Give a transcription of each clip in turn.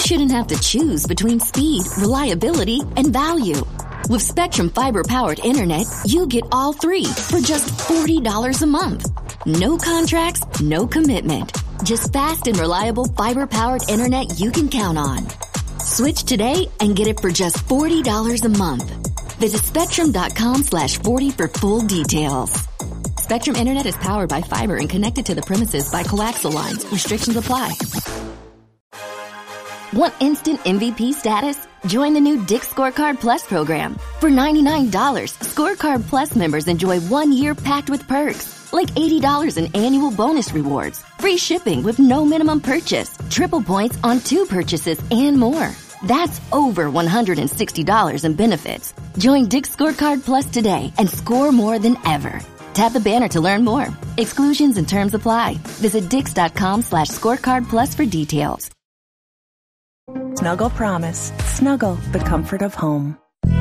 shouldn't have to choose between speed, reliability, and value. With Spectrum Fiber-powered internet, you get all three for just $40 a month. No contracts, no commitment. Just fast and reliable fiber-powered internet you can count on. Switch today and get it for just $40 a month. Visit Spectrum.com/40 for full details. Spectrum Internet is powered by fiber and connected to the premises by coaxial lines. Restrictions apply. Want instant MVP status? Join the new Dick's Scorecard Plus program. For $99, Scorecard Plus members enjoy 1 year packed with perks, like $80 in annual bonus rewards, free shipping with no minimum purchase, triple points on 2 purchases, and more. That's over $160 in benefits. Join Dick's Scorecard Plus today and score more than ever. Tap the banner to learn more. Exclusions and terms apply. Visit Dix.com/scorecard plus for details. Snuggle Promise. Snuggle, the comfort of home.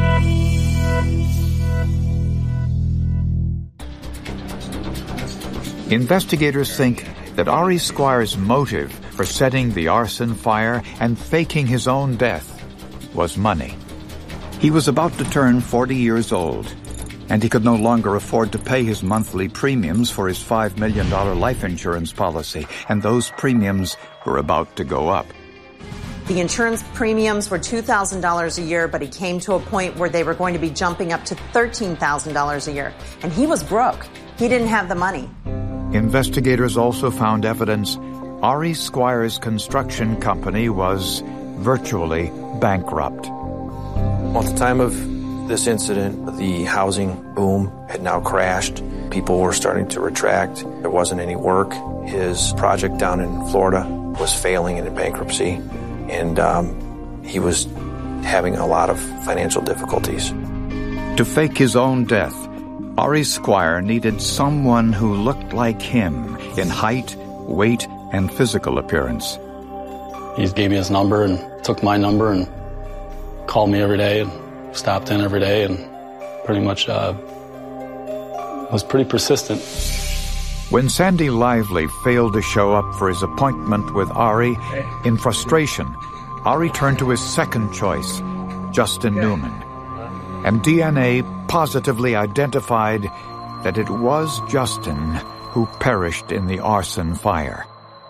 Investigators think that Ari Squire's motive for setting the arson fire and faking his own death was money. He was about to turn 40 years old, and he could no longer afford to pay his monthly premiums for his $5 million life insurance policy, and those premiums were about to go up. The insurance premiums were $2,000 a year, but he came to a point where they were going to be jumping up to $13,000 a year. And he was broke. He didn't have the money. Investigators also found evidence Ari Squire's construction company was virtually bankrupt. At the time of this incident, the housing boom had now crashed. People were starting to retract. There wasn't any work. His project down in Florida was failing and in bankruptcy. And he was having a lot of financial difficulties. To fake his own death, Ari Squire needed someone who looked like him in height, weight, and physical appearance. He gave me his number and took my number and called me every day and stopped in every day and pretty much was pretty persistent. When Sandy Lively failed to show up for his appointment with Ari, in frustration, Ari turned to his second choice, Justin Newman. And DNA positively identified that it was Justin who perished in the arson fire.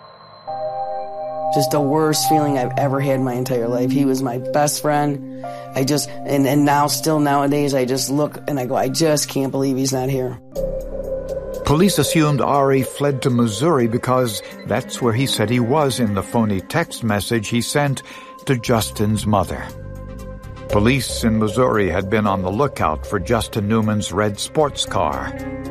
Just the worst feeling I've ever had in my entire life. He was my best friend. And now, still nowadays, I just look and I go, I just can't believe he's not here. Police assumed Ari fled to Missouri because that's where he said he was in the phony text message he sent to Justin's mother. Police in Missouri had been on the lookout for Justin Newman's red sports car.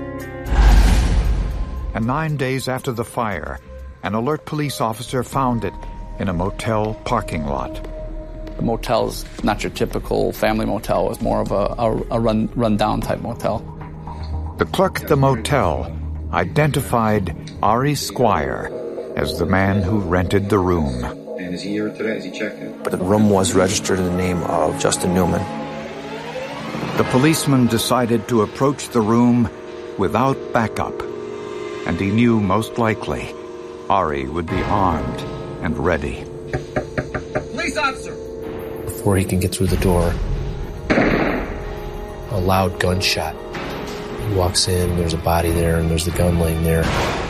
And 9 days after the fire, an alert police officer found it in a motel parking lot. The motel is not your typical family motel. It was more of a run-down type motel. The clerk at the motel identified Ari Squire as the man who rented the room. And is he here today? Is he checked in? But the room was registered in the name of Justin Newman. The policeman decided to approach the room without backup, and he knew most likely Ari would be armed and ready. Police officer! Before he can get through the door, a loud gunshot. He walks in, there's a body there, and there's the gun laying there.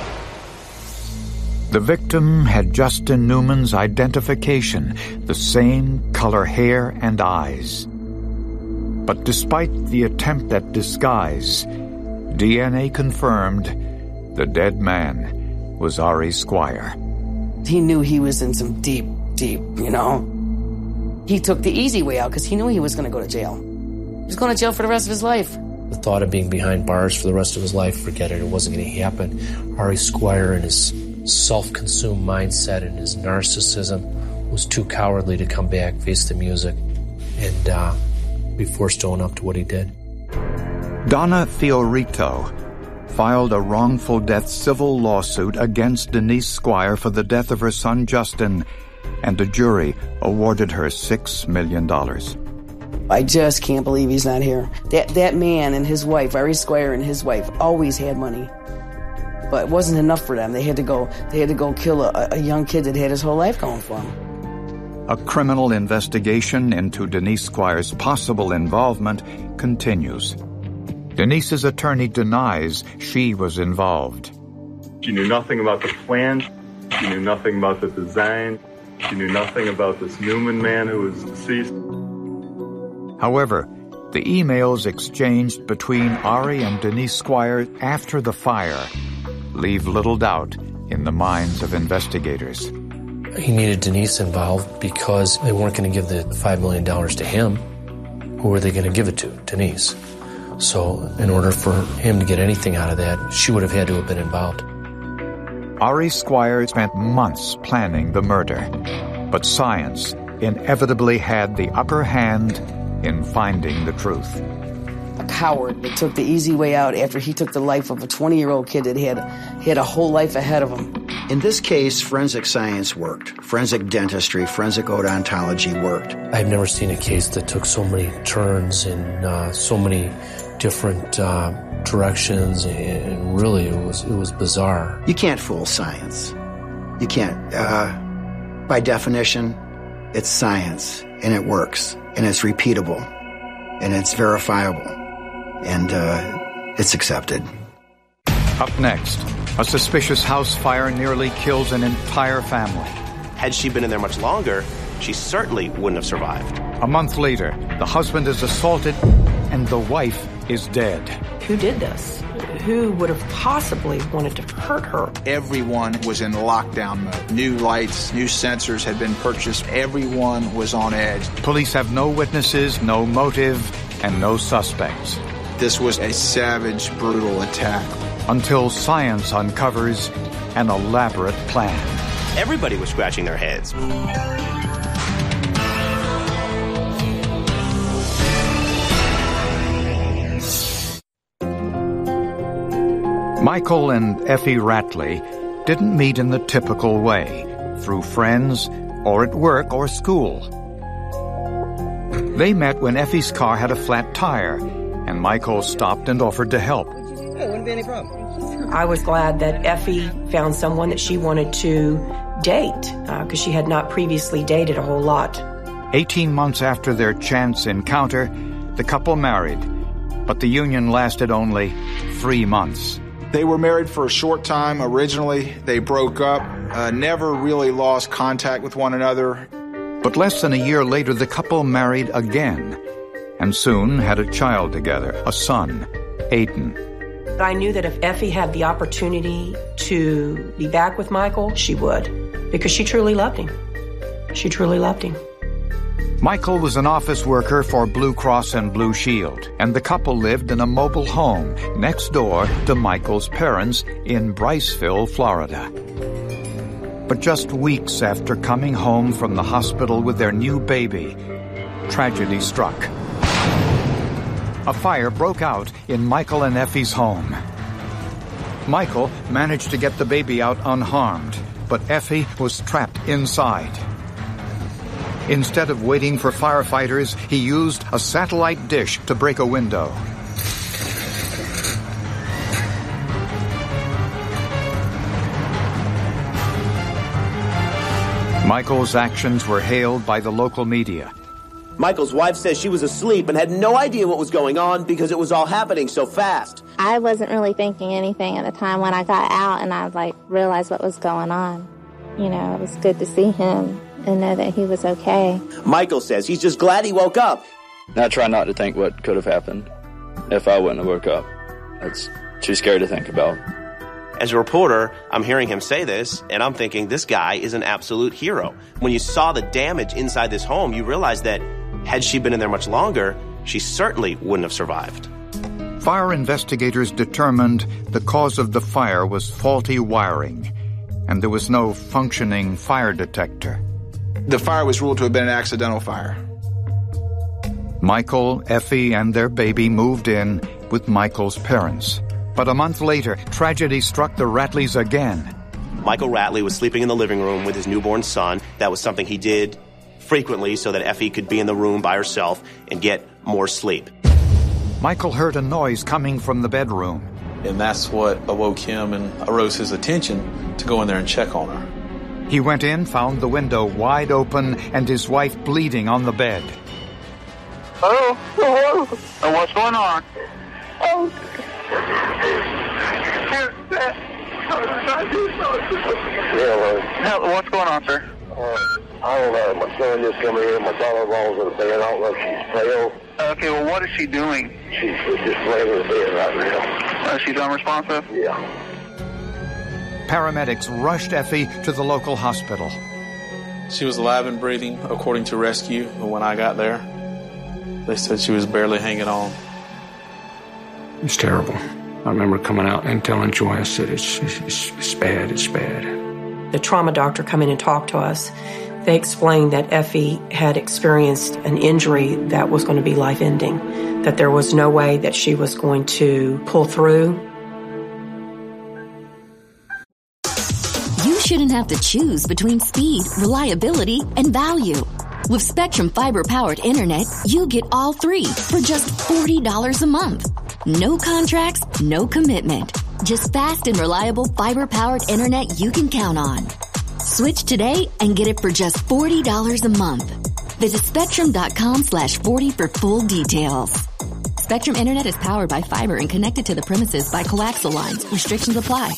The victim had Justin Newman's identification, the same color hair and eyes. But despite the attempt at disguise, DNA confirmed the dead man was Ari Squire. He knew he was in some deep, He took the easy way out because he knew he was going to go to jail. He was going to jail for the rest of his life. The thought of being behind bars for the rest of his life, forget it, it wasn't going to happen. Ari Squire and his self-consumed mindset and his narcissism was too cowardly to come back, face the music, and be forced to own up to what he did. Donna Fiorito filed a wrongful death civil lawsuit against Denise Squire for the death of her son Justin, and a jury awarded her $6 million. I just can't believe he's not here. That man and his wife, Ari Squire and his wife, always had money. But it wasn't enough for them. They had to go kill a young kid that had his whole life going for him. A criminal investigation into Denise Squire's possible involvement continues. Denise's attorney denies she was involved. She knew nothing about the plan. She knew nothing about the design. She knew nothing about this Newman man who was deceased. However, the emails exchanged between Ari and Denise Squire after the fire leave little doubt in the minds of investigators. He needed Denise involved because they weren't going to give the $5 million to him. Who were they going to give it to? Denise. So in order for him to get anything out of that, she would have had to have been involved. Ari Squire spent months planning the murder, but science inevitably had the upper hand in finding the truth. A coward that took the easy way out after he took the life of a 20-year-old kid that had a whole life ahead of him. In this case, forensic science worked. Forensic dentistry, forensic odontology worked. I've never seen a case that took so many turns and so many different directions, and really it was bizarre. You can't fool science. You can't. By definition, it's science, and it works, and it's repeatable, and it's verifiable, and it's accepted. Up next, a suspicious house fire nearly kills an entire family. Had she been in there much longer, she certainly wouldn't have survived. A month later, the husband is assaulted and the wife is dead. Who did this? Who would have possibly wanted to hurt her? Everyone was in lockdown mode. New lights, new sensors had been purchased. Everyone was on edge. Police have no witnesses, no motive, and no suspects. This was a savage, brutal attack. Until science uncovers an elaborate plan. Everybody was scratching their heads. Michael and Effie Rattley didn't meet in the typical way, through friends or at work or school. They met when Effie's car had a flat tire, and Michael stopped and offered to help. Yeah, wouldn't be any problem. I was glad that Effie found someone that she wanted to date, because she had not previously dated a whole lot. 18 months after their chance encounter, the couple married, but the union lasted only 3 months. They were married for a short time originally. They broke up, never really lost contact with one another. But less than a year later, the couple married again, and soon had a child together, a son, Aiden. I knew that if Effie had the opportunity to be back with Michael, she would, because she truly loved him. She truly loved him. Michael was an office worker for Blue Cross and Blue Shield, and the couple lived in a mobile home next door to Michael's parents in Bryceville, Florida. But just weeks after coming home from the hospital with their new baby, tragedy struck. A fire broke out in Michael and Effie's home. Michael managed to get the baby out unharmed, but Effie was trapped inside. Instead of waiting for firefighters, he used a satellite dish to break a window. Michael's actions were hailed by the local media. Michael's wife says she was asleep and had no idea what was going on because it was all happening so fast. I wasn't really thinking anything at the time when I got out and I realized what was going on. You know, it was good to see him and know that he was okay. Michael says he's just glad he woke up. I try not to think what could have happened if I wouldn't have woke up. It's too scary to think about. As a reporter, I'm hearing him say this, and I'm thinking this guy is an absolute hero. When you saw the damage inside this home, you realized that had she been in there much longer, she certainly wouldn't have survived. Fire investigators determined the cause of the fire was faulty wiring, and there was no functioning fire detector. The fire was ruled to have been an accidental fire. Michael, Effie, and their baby moved in with Michael's parents. But a month later, tragedy struck the Rattleys again. Michael Rattley was sleeping in the living room with his newborn son. That was something he did frequently so that Effie could be in the room by herself and get more sleep. Michael heard a noise coming from the bedroom. And that's what awoke him and arose his attention to go in there and check on her. He went in, found the window wide open, and his wife bleeding on the bed. Hello? What's going on? What's going on, sir? I don't know. My son just come in. My daughter-in-law's in the bed. I don't know if she's failed. Okay, well, what is she doing? She's just laying in the bed right now. She's unresponsive? Yeah. Paramedics rushed Effie to the local hospital. She was alive and breathing, according to rescue. But when I got there, they said she was barely hanging on. It's terrible. I remember coming out and telling Joy, I said, it's bad, it's bad. The trauma doctor come in and talked to us. They explained that Effie had experienced an injury that was going to be life-ending, that there was no way that she was going to pull through. You shouldn't have to choose between speed, reliability, and value. With Spectrum Fiber-powered internet, you get all three for just $40 a month. No contracts, no commitment. Just fast and reliable fiber-powered internet you can count on. Switch today and get it for just $40 a month. Visit Spectrum.com/40 for full details. Spectrum Internet is powered by fiber and connected to the premises by coaxial lines. Restrictions apply.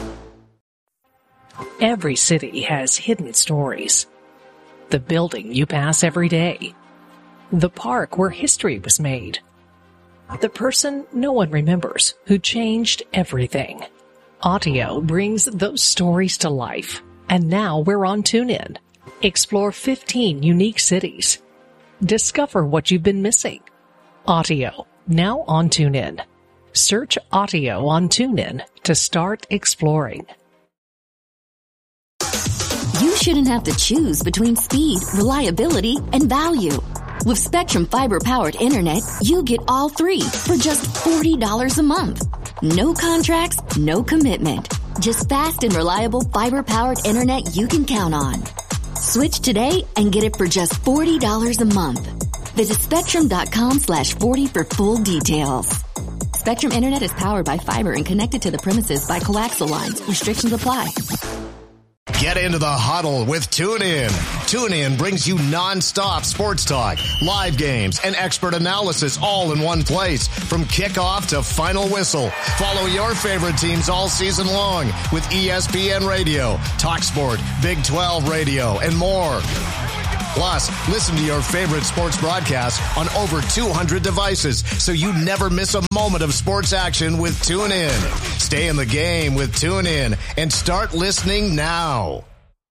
Every city has hidden stories. The building you pass every day. The park where history was made. The person no one remembers who changed everything. Audio brings those stories to life. And now we're on TuneIn. Explore 15 unique cities. Discover what you've been missing. Audio, now on TuneIn. Search Audio on TuneIn to start exploring. You shouldn't have to choose between speed, reliability, and value. With Spectrum Fiber-powered internet, you get all three for just $40 a month. No contracts, no commitment. Just fast and reliable fiber-powered internet you can count on. Switch today and get it for just $40 a month. Visit Spectrum.com/40 for full details. Spectrum Internet is powered by fiber and connected to the premises by coaxial lines. Restrictions apply. Get into the huddle with TuneIn. TuneIn brings you non-stop sports talk, live games, and expert analysis all in one place. From kickoff to final whistle. Follow your favorite teams all season long with ESPN Radio, TalkSport, Big 12 Radio, and more. Plus, listen to your favorite sports broadcasts on over 200 devices so you never miss a moment of sports action with TuneIn. Stay in the game with TuneIn and start listening now.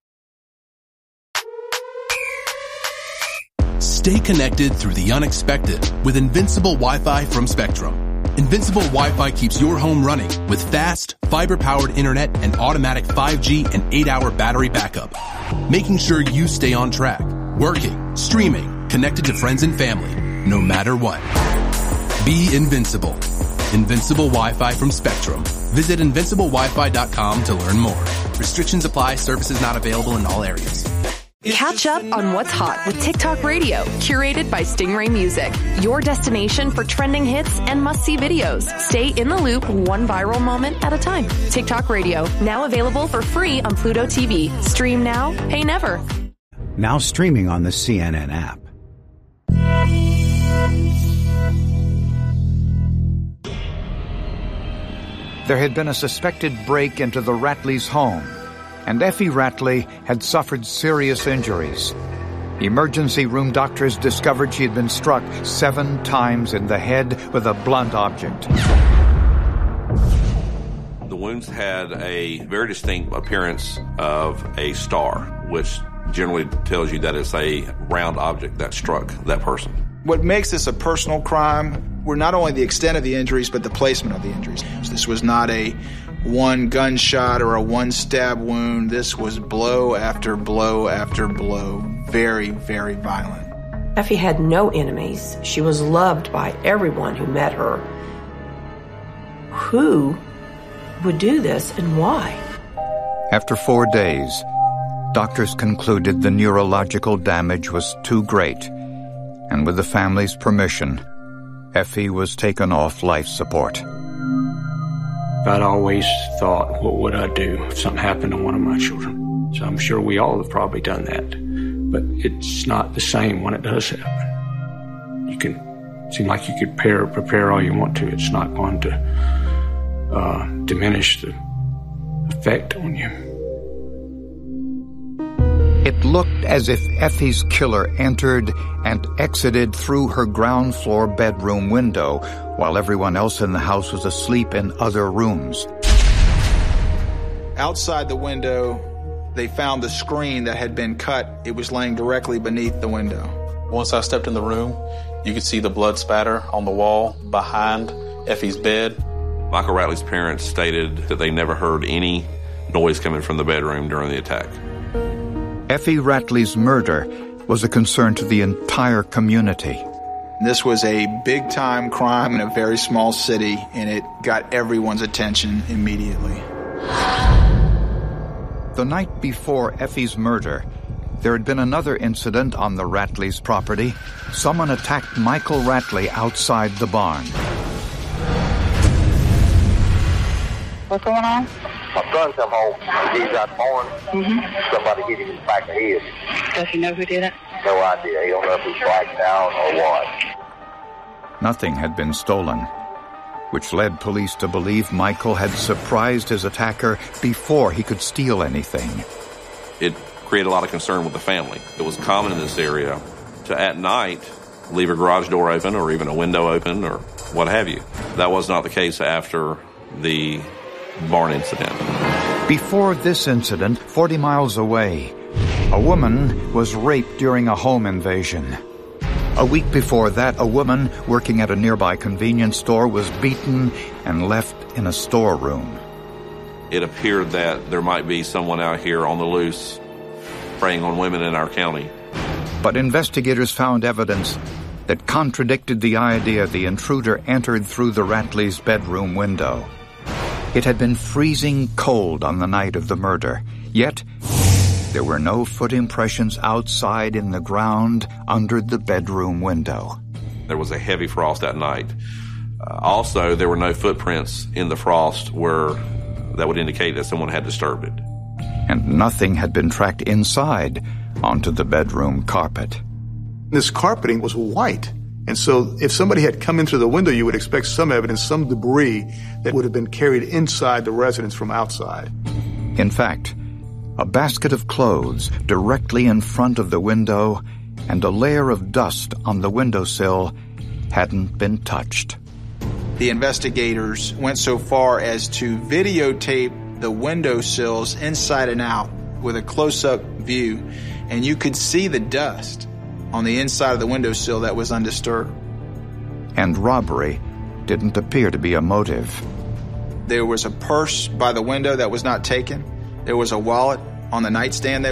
Stay connected through the unexpected with Invincible Wi-Fi from Spectrum. Invincible Wi-Fi keeps your home running with fast, fiber-powered internet and automatic 5G and 8-hour battery backup, making sure you stay on track, working, streaming, connected to friends and family, no matter what. Be invincible. Invincible Wi-Fi from Spectrum. Visit invinciblewifi.com to learn more. Restrictions apply. Services not available in all areas. Catch up on what's hot with TikTok Radio, curated by Stingray Music. Your destination for trending hits and must-see videos. Stay in the loop, one viral moment at a time. TikTok Radio, now available for free on Pluto TV. Stream now, pay never. Now streaming on the CNN app. There had been a suspected break into the Ratleys' home, and Effie Ratley had suffered serious injuries. Emergency room doctors discovered she had been struck 7 times in the head with a blunt object. The wounds had a very distinct appearance of a star, which generally tells you that it's a round object that struck that person. What makes this a personal crime were not only the extent of the injuries, but the placement of the injuries. This was not a one gunshot or a one stab wound. This was blow after blow after blow. Very, very violent. Effie had no enemies. She was loved by everyone who met her. Who would do this and why? After 4 days, doctors concluded the neurological damage was too great, and with the family's permission, Effie was taken off life support. I'd always thought, what would I do if something happened to one of my children? So I'm sure we all have probably done that. But it's not the same when it does happen. You can seem like you could prepare all you want to. It's not going to diminish the effect on you. It looked as if Effie's killer entered and exited through her ground floor bedroom window while everyone else in the house was asleep in other rooms. Outside the window, they found the screen that had been cut. It was laying directly beneath the window. Once I stepped in the room, you could see the blood spatter on the wall behind Effie's bed. Michael Rattley's parents stated that they never heard any noise coming from the bedroom during the attack. Effie Rattley's murder was a concern to the entire community. This was a big-time crime in a very small city, and it got everyone's attention immediately. The night before Effie's murder, there had been another incident on the Rattley's property. Someone attacked Michael Rattley outside the barn. What's going on? My son come home. He's out born. Somebody hit him in the back of the head. Does he know who did it? No idea. He don't know if he's blacked out or what. Nothing had been stolen, which led police to believe Michael had surprised his attacker before he could steal anything. It created a lot of concern with the family. It was common in this area to, at night, leave a garage door open or even a window open or what have you. That was not the case after the barn incident. Before this incident, 40 miles away, a woman was raped during a home invasion. A week before that, a woman working at a nearby convenience store was beaten and left in a storeroom. It appeared that there might be someone out here on the loose preying on women in our county. But investigators found evidence that contradicted the idea the intruder entered through the Rattley's bedroom window. It had been freezing cold on the night of the murder, yet there were no foot impressions outside in the ground under the bedroom window. There was a heavy frost that night. Also, there were no footprints in the frost that would indicate that someone had disturbed it. And nothing had been tracked inside onto the bedroom carpet. This carpeting was white. And so if somebody had come in through the window, you would expect some evidence, some debris that would have been carried inside the residence from outside. In fact, a basket of clothes directly in front of the window and a layer of dust on the windowsill hadn't been touched. The investigators went so far as to videotape the windowsills inside and out with a close-up view, and you could see the dust on the inside of the windowsill that was undisturbed. And robbery didn't appear to be a motive. There was a purse by the window that was not taken. There was a wallet on the nightstand that